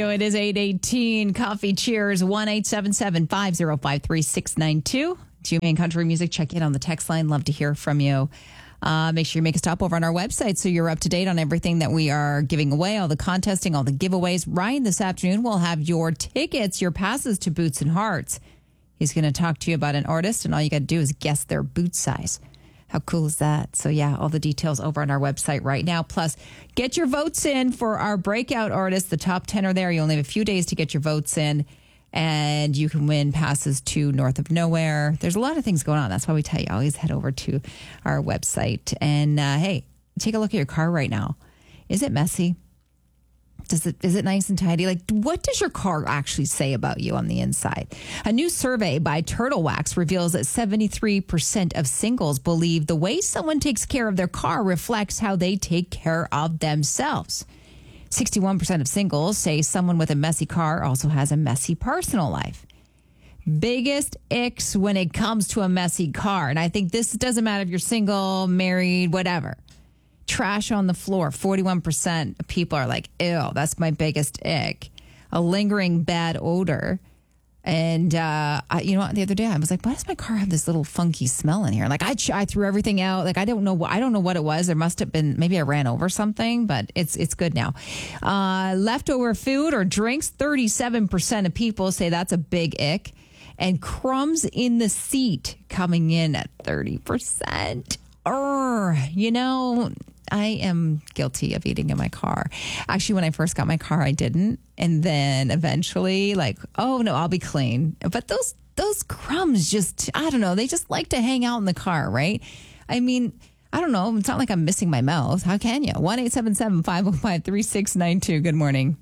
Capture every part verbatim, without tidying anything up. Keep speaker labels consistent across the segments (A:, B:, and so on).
A: It is eight eighteen. Coffee Cheers, one eight seven seven, five zero five, three six nine two. It's you and country music. Check in on the text line. Love to hear from you. Uh, make sure you make a stop over on our website so you're up to date on everything that we are giving away, all the contesting, all the giveaways. Ryan, this afternoon, will have your tickets, your passes to Boots and Hearts. He's going to talk to you about an artist, and all you got to do is guess their boot size. How cool is that? So, yeah, all the details over on our website right now. Plus, get your votes in for our breakout artists. The top ten are there. You only have a few days to get your votes in, and you can win passes to North of Nowhere. There's a lot of things going on. That's why we tell you always head over to our website. And, uh, hey, take a look at your car right now. Is it messy? Does it, is it nice and tidy? Like, what does your car actually say about you on the inside? A new survey by Turtle Wax reveals that seventy-three percent of singles believe the way someone takes care of their car reflects how they take care of themselves. sixty-one percent of singles say someone with a messy car also has a messy personal life. Biggest icks when it comes to a messy car. And I think this doesn't matter if you're single, married, whatever. Trash on the floor. forty-one percent of people are like, ew, that's my biggest ick. A lingering bad odor. And, uh, I, you know what, the other day I was like, why does my car have this little funky smell in here? Like, I, I threw everything out. Like, I don't know what, I don't know what it was. There must have been, maybe I ran over something, but it's, it's good now. Uh, leftover food or drinks. thirty-seven percent of people say that's a big ick. And crumbs in the seat coming in at thirty percent. Urgh, you know, I am guilty of eating in my car. Actually, when I first got my car, I didn't. And then eventually, like, oh, no, I'll be clean. But those those crumbs just, I don't know, they just like to hang out in the car, right? I mean, I don't know. It's not like I'm missing my mouth. How can you? one eight seven seven, five oh five, three six nine two. Good morning.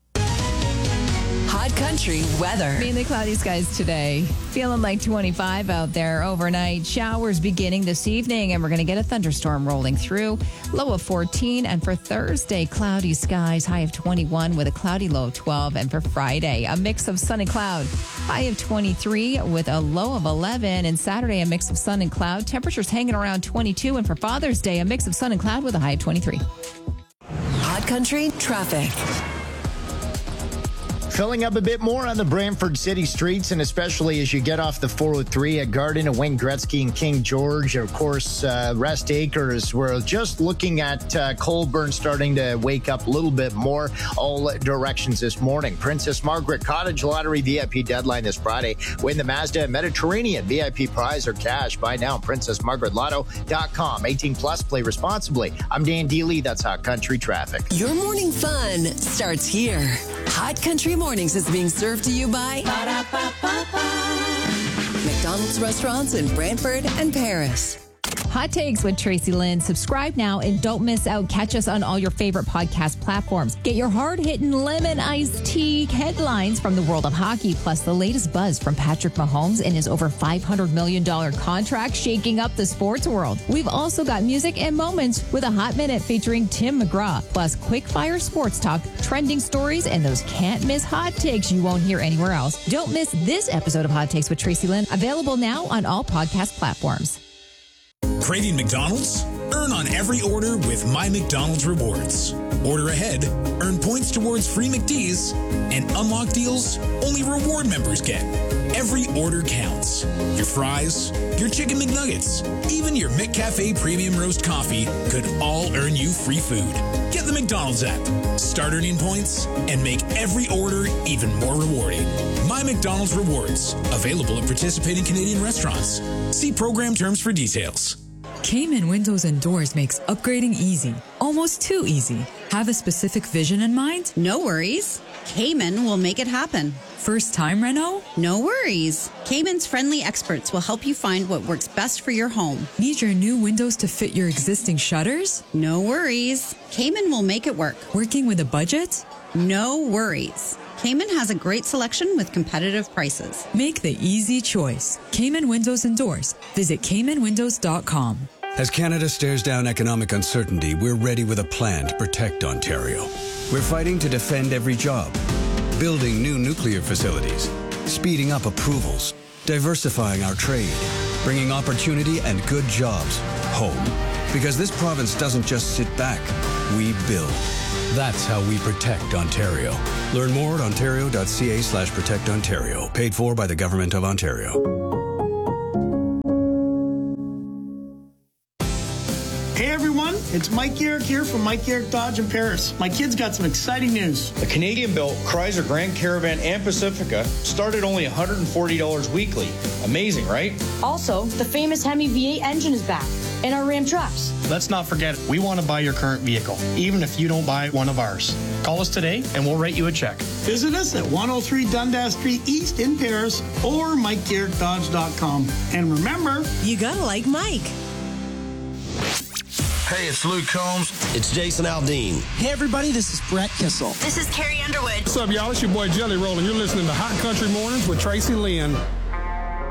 B: Hot Country weather.
A: Mainly cloudy skies today. Feeling like twenty-five out there overnight. Showers beginning this evening, and we're going to get a thunderstorm rolling through. Low of fourteen. And for Thursday, cloudy skies. High of twenty-one with a cloudy low of twelve. And for Friday, a mix of sun and cloud. High of twenty-three with a low of eleven. And Saturday, a mix of sun and cloud. Temperatures hanging around twenty-two. And for Father's Day, a mix of sun and cloud with a high of twenty-three.
B: Hot Country traffic.
C: Filling up a bit more on the Brantford City streets, and especially as you get off the four oh three at Garden and Wayne Gretzky and King George. Of course, uh, Rest Acres. We're just looking at uh, Colburn starting to wake up a little bit more. All directions this morning. Princess Margaret Cottage Lottery V I P deadline this Friday. Win the Mazda Mediterranean V I P prize or cash. Buy now at princess margaret lotto dot com. eighteen plus, play responsibly. I'm Dan Dealey. That's Hot Country traffic.
B: Your morning fun starts here. Hot Country Mornings is being served to you by McDonald's restaurants in Brantford and Paris.
A: Hot Takes with Tracy Lynn. Subscribe now and don't miss out. Catch us on all your favorite podcast platforms. Get your hard-hitting lemon iced tea headlines from the world of hockey, plus the latest buzz from Patrick Mahomes and his over five hundred million dollars contract shaking up the sports world. We've also got music and moments with a hot minute featuring Tim McGraw, plus quick-fire sports talk, trending stories, and those can't-miss hot takes you won't hear anywhere else. Don't miss this episode of Hot Takes with Tracy Lynn, available now on all podcast platforms.
D: Craving McDonald's? Earn on every order with My McDonald's Rewards. Order ahead, earn points towards free McD's, and unlock deals only reward members get. Every order counts. Your fries, your chicken McNuggets, even your McCafe Premium Roast Coffee could all earn you free food. Get the McDonald's app, start earning points, and make every order even more rewarding. My McDonald's Rewards. Available at participating Canadian restaurants. See program terms for details.
E: Cayman Windows and Doors makes upgrading easy, almost too easy. Have a specific vision in mind?
F: No worries. Cayman will make it happen.
E: First time reno?
F: No worries. Cayman's friendly experts will help you find what works best for your home.
E: Need your new windows to fit your existing shutters?
F: No worries. Cayman will make it work.
E: Working with a budget?
F: No worries. Cayman has a great selection with competitive prices.
E: Make the easy choice. Cayman Windows and Doors. Visit cayman windows dot com.
G: As Canada stares down economic uncertainty, we're ready with a plan to protect Ontario. We're fighting to defend every job, building new nuclear facilities, speeding up approvals, diversifying our trade, bringing opportunity and good jobs home. Because this province doesn't just sit back, we build. That's how we protect Ontario. Learn more at ontario.ca slash protect Ontario. Paid for by the Government of Ontario.
H: Hey everyone, it's Mike Garrick here from Mike Garrick Dodge in Paris. My kids got some exciting news.
I: The Canadian-built Chrysler Grand Caravan and Pacifica started only one hundred forty dollars weekly. Amazing, right?
J: Also, the famous Hemi V eight engine is back, and our Ram trucks.
H: Let's not forget, we want to buy your current vehicle, even if you don't buy one of ours. Call us today and we'll write you a check. Visit us at one oh three Dundas Street East in Paris or Mike Garrick Dodge dot com. And remember,
K: you gotta like Mike.
L: Hey, it's Luke Combs.
M: It's Jason Aldean.
N: Hey, everybody, this is Brett Kissel.
O: This is Carrie Underwood.
P: What's up, y'all? It's your boy Jelly Roll, and you're listening to Hot Country Mornings with Tracy Lynn.